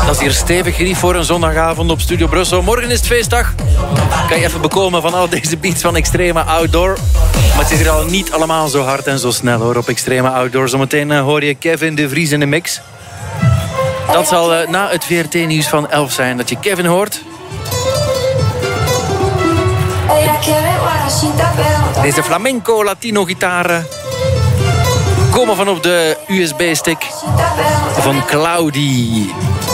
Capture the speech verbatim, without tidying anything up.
Dat is hier stevig gerief voor een zondagavond op Studio Brussel. Morgen is het feestdag. Kan je even bekomen van al deze beats van Extreme Outdoor. Maar het is hier al niet allemaal zo hard en zo snel hoor op Extreme Outdoor. Zometeen uh, hoor je Kevin de Vries in de mix. Dat zal uh, na het V R T-nieuws van elf zijn dat je Kevin hoort. Deze flamenco-latino-gitaren komen van op de U S B-stick van Cloudy.